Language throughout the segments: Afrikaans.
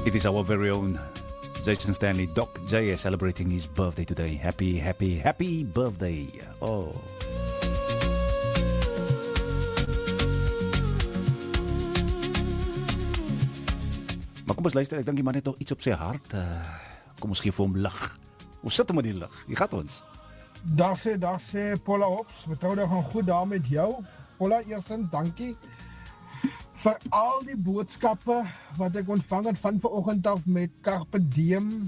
It is our very own Jason Stanley, Doc J, celebrating his birthday today. Happy, happy, happy birthday. Oh. Maar kom ons luister, ek dink die man het nog iets op sy hart. Kom ons geef vir hom lig. Ons sit hom met die lig. Hier gaat ons. Dag sê Paula Hops. Betrouwde gaan goed daar met jou. Paula, eerstens, dankie vir al die boodskappe wat ek ontvang het van vanoggend af met Carpe Diem.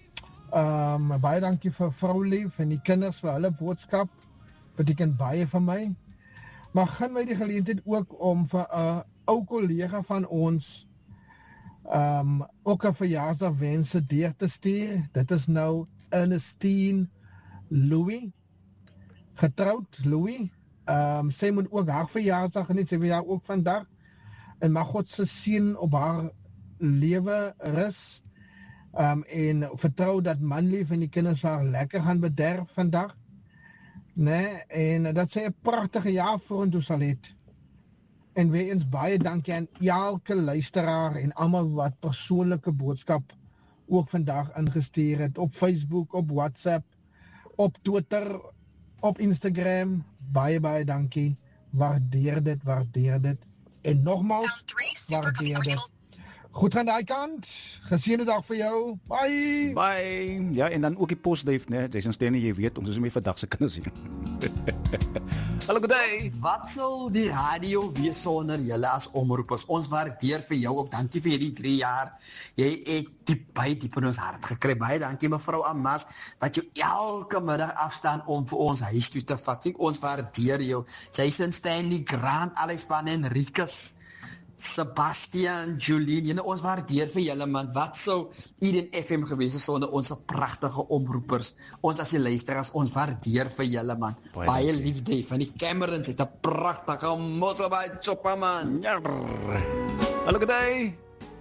Baie dankie vir vroulief en die kinders vir hulle boodskap. Beteken baie vir my. Maar gaan my die geleentheid ook om vir 'n ou kollega van ons ook 'n verjaarsdagwense deur te stuur. Dit is nou Ernestine Louis. Getroud Louis. Sy moet ook haar verjaarsdag geniet. Sy verjaar ook vandag. En mag God se seën op haar lewe rus. En vertrou dat manlief en die kinders haar lekker gaan bederf vandag. Nee, en dat sy 'n pragtige jaar vorentoe sal hê. En weer eens baie dankie aan elke luisteraar en almal wat persoonlike boodskap ook vandag ingestuur het op Facebook, op WhatsApp, op Twitter, op Instagram. Baie dankie. Waardeer dit. En nogmaals, waardeer dit. Goed gaan daai kant. Geseënde dag vir jou. Bye. Bye. Ja, en dan ook die posduif, né? Jason Stanley, jy weet, ons is mee vandag se kinders hier. Hallo, good day. Wat sal die radio wees sonder julle as omroepers? Ons waardeer vir jou ook. Dankie vir hierdie 3 jaar. Jy het baie diep in ons hart gekry. Baie dankie mevrou Amas dat jy elke middag afstaan om vir ons huis toe te vat. Ons waardeer jou. Jason Stanley, Grant, Alex Pan en Rikus. Sebastian, Julien, ons waardeer vir julle man. Wat sou Eden FM gewees het sonder ons pragtige omroepers? Ons as die luisteraars, ons waardeer vir julle man. Baie liefde van die Camerons, het 'n pragtige mosselbaai choppa man. Hallo, good day.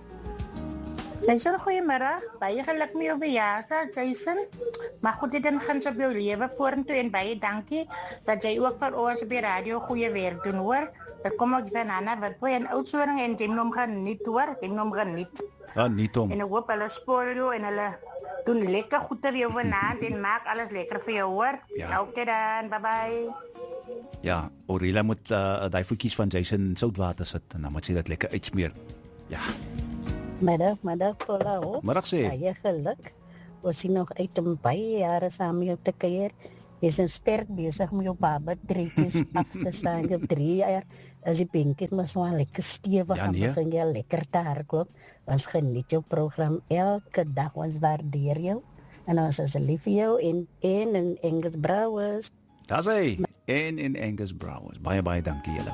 Jason, goeiemiddag. Baie geluk met jou verjaarsdag, Jason. Maar goed dit in guns op jou lewe vorentoe en baie dankie dat jy ook vir ons op die radio goeie werk doen, hoor. Ek kom ook van Anna wat by 'n oudsoring en jy moet geniet, hoor. Jy moet geniet. Ja, niet om. En ek hoop hulle spoor jou en hulle doen lekker goed vir jou vanaand en maak alles lekker vir jou, hoor. Ja. Okay dan, bye. Ja, Orilla moet daai voetjies van Jason soutwater sit en dan moet sy dit lekker uitsmeer. Ja. Middag, Paula. Middag sê. Baie geluk. Ons sien nog uit om baie jare saam met jou te kuier. Jy is sterk besig met jou baba treetjies af te staan op 3 jaar. As die pinkies maar so lekker stewig en begin jy lekker te hardloop. Ons geniet jou program elke dag. Ons waardeer jou. En ons is lief vir jou en Angus Brouwers. Daar sê, en Angus Brouwers. Baie dankie julle.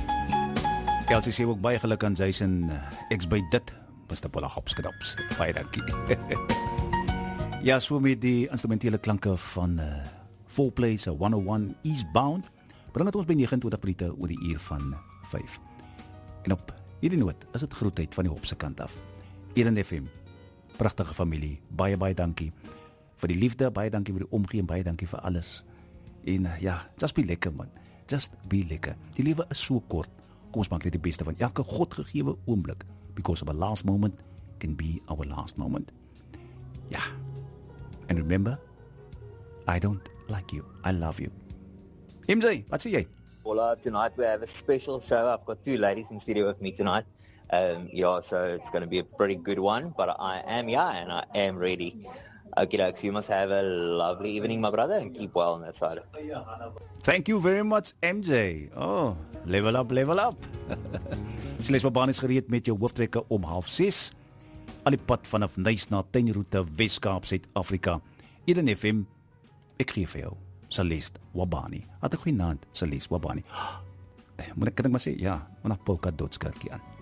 Kelsey sê ook baie geluk aan Jason. Ek's by dit. Mr. Paula Hopsknaps. Baie dankie. Ja, so met die instrumentele klanke van Four Plays 101 Eastbound bring het ons by 29 minute oor die uur van 5. En op hierdie noot is dit groetheid van die Hopse kant af. Eden FM, pragtige familie, baie dankie vir die liefde, baie dankie vir die omgee en baie dankie vir alles. En ja, just be lekker man, just be lekker. Die lewe is so kort, kom ons maak net die beste van elke godgegewe oomblik, because of a last moment can be our last moment. Ja, and remember, I don't like you, I love you. MJ, wat sê jy? Hola, tonight we have a special show. I've got 2 ladies in studio with me tonight. So it's going to be a pretty good one, but I am and I am ready. Okay, so you must have a lovely evening, my brother, and keep well on that side. Thank you very much, MJ. Oh, level up. Silas Wabani is gereed met jou hooftrekke om 5:30. Aan die pad vanaf Nuis na Tuinroete, Weskaap, Suid-Afrika. Eden FM, ek gee vir jou Celeste Wabani. Had 'n goeie naam, Celeste Wabani. Moet ek maar sê, ja, 'n polka dot skirtjie aan.